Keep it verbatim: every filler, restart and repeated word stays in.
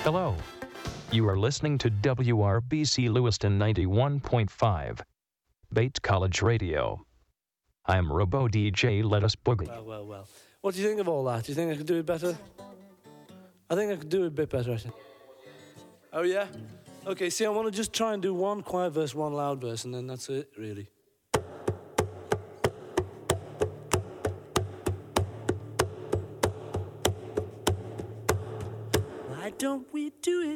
Hello. You are listening to W R B C Lewiston ninety-one point five, Bates College Radio. I'm Robo D J Let Us Boogie. Well, well, well. What do you think of all that? Do you think I could do it better? I think I could do it a bit better, I think. Oh, yeah? Okay, see, I want to just try and do one quiet verse, one loud verse, and then that's it, really. Why don't we do it?